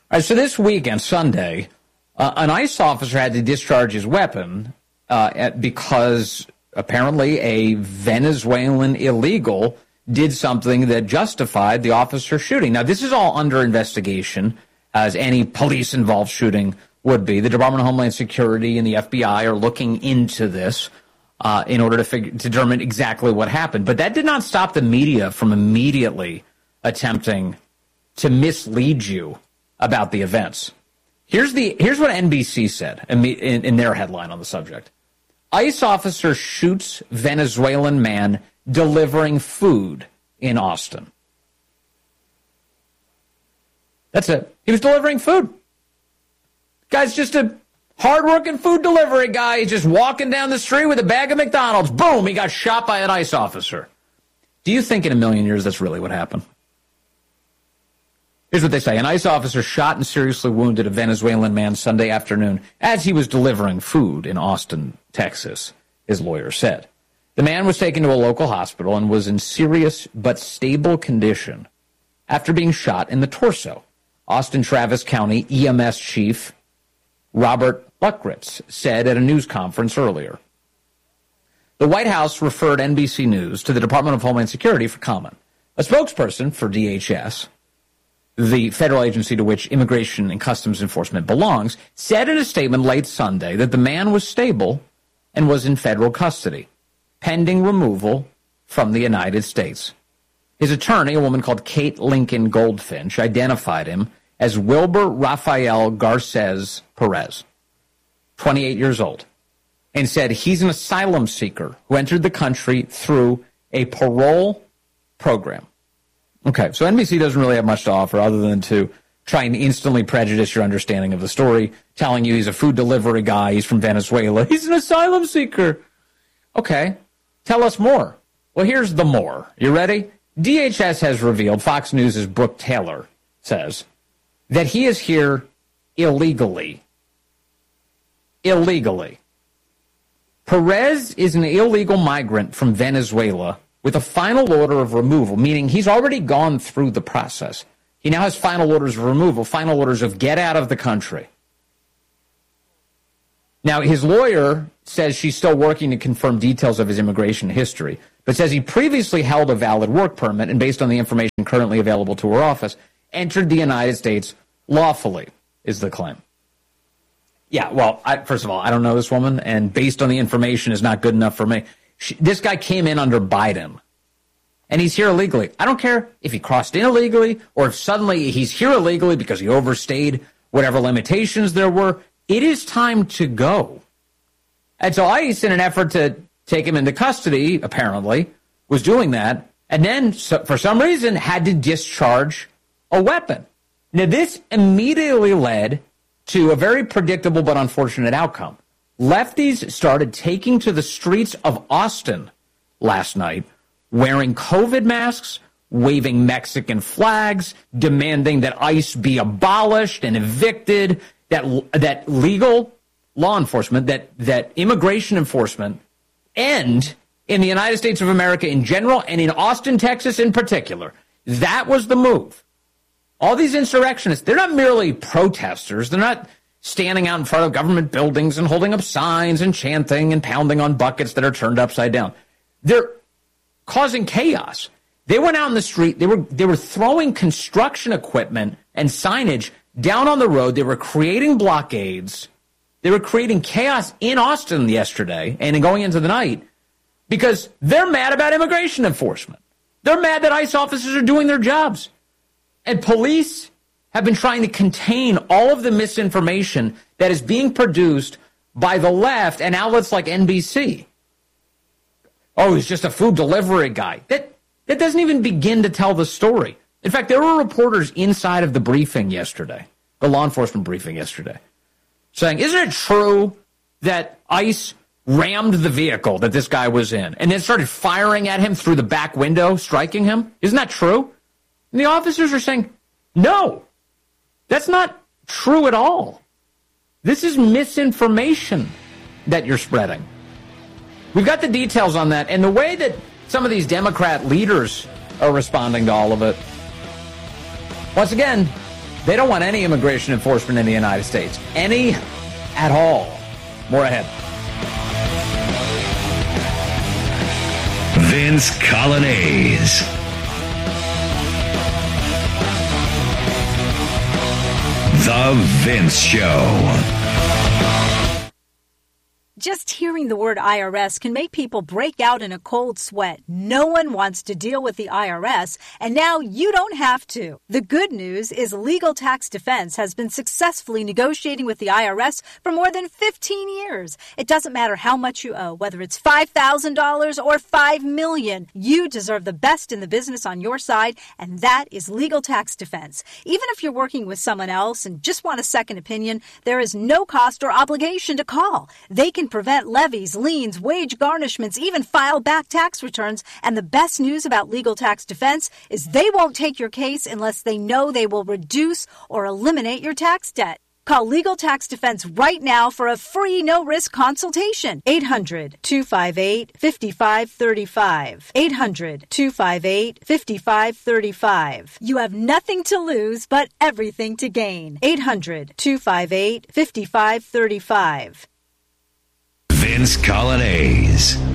All right, so this weekend, Sunday, an ICE officer had to discharge his weapon because apparently a Venezuelan illegal did something that justified the officer shooting. Now, this is all under investigation, as any police-involved shooting would be. The Department of Homeland Security and the FBI are looking into this in order to determine exactly what happened. But that did not stop the media from immediately attempting to mislead you about the events. Here's what NBC said in their headline on the subject. ICE officer shoots Venezuelan man delivering food in Austin. That's it. He was delivering food. Guy's just a hard-working food delivery guy. He's just walking down the street with a bag of McDonald's. Boom, he got shot by an ICE officer. Do you think in a million years that's really what happened? Here's what they say. An ICE officer shot and seriously wounded a Venezuelan man Sunday afternoon as he was delivering food in Austin, Texas, his lawyer said. The man was taken to a local hospital and was in serious but stable condition after being shot in the torso. Austin Travis County EMS chief Robert Buckritz said at a news conference earlier. The White House referred NBC News to the Department of Homeland Security for comment. A spokesperson for DHS, the federal agency to which Immigration and Customs Enforcement belongs, said in a statement late Sunday that the man was stable and was in federal custody, pending removal from the United States. His attorney, a woman called Kate Lincoln Goldfinch, identified him as Wilber Rafael Garces Perez, 28 years old, and said he's an asylum seeker who entered the country through a parole program. Okay, so NBC doesn't really have much to offer other than to try and instantly prejudice your understanding of the story, telling you he's a food delivery guy, he's from Venezuela, he's an asylum seeker. Okay, tell us more. Well, here's the more. You ready? DHS has revealed, Fox News' Brooke Taylor says, that he is here illegally. Illegally. Perez is an illegal migrant from Venezuela with a final order of removal, meaning he's already gone through the process. He now has final orders of removal, final orders of get out of the country. Now, his lawyer says she's still working to confirm details of his immigration history, but says he previously held a valid work permit and, based on the information currently available to her office, entered the United States lawfully, is the claim. Yeah, well, first of all, I don't know this woman, and based on the information is not good enough for me. This guy came in under Biden, and he's here illegally. I don't care if he crossed in illegally or if suddenly he's here illegally because he overstayed whatever limitations there were. It is time to go. And so ICE, in an effort to take him into custody, apparently, was doing that, and then, for some reason, had to discharge a weapon. Now, this immediately led to a very predictable but unfortunate outcome. Lefties started taking to the streets of Austin last night, wearing COVID masks, waving Mexican flags, demanding that ICE be abolished and evicted, that legal law enforcement, that immigration enforcement end in the United States of America in general and in Austin, Texas in particular. That was the move. All these insurrectionists, they're not merely protesters. They're not standing out in front of government buildings and holding up signs and chanting and pounding on buckets that are turned upside down. They're causing chaos. They went out in the street. They were throwing construction equipment and signage down on the road. They were creating blockades. They were creating chaos in Austin yesterday and going into the night because they're mad about immigration enforcement. They're mad that ICE officers are doing their jobs. And police have been trying to contain all of the misinformation that is being produced by the left and outlets like NBC. Oh, he's just a food delivery guy. That doesn't even begin to tell the story. In fact, there were reporters inside of the briefing yesterday, the law enforcement briefing yesterday, saying, isn't it true that ICE rammed the vehicle that this guy was in and then started firing at him through the back window, striking him? Isn't that true? And the officers are saying, no, that's not true at all. This is misinformation that you're spreading. We've got the details on that and the way that some of these Democrat leaders are responding to all of it. Once again, They don't want any immigration enforcement in the United States. Any at all. More ahead. Vince Coglianese. The Vince Show. Just hearing the word IRS can make people break out in a cold sweat. No one wants to deal with the IRS, and now you don't have to. The good news is Legal Tax Defense has been successfully negotiating with the IRS for more than 15 years. It doesn't matter how much you owe, whether it's $5,000 or $5 million. You deserve the best in the business on your side, and that is Legal Tax Defense. Even if you're working with someone else and just want a second opinion, there is no cost or obligation to call. They can prevent levies, liens, wage garnishments, even file back tax returns. And the best news about Legal Tax Defense is they won't take your case unless they know they will reduce or eliminate your tax debt. Call Legal Tax Defense right now for a free no-risk consultation. 800-258-5535. 800-258-5535. You have nothing to lose but everything to gain. 800-258-5535. Vince Coglianese.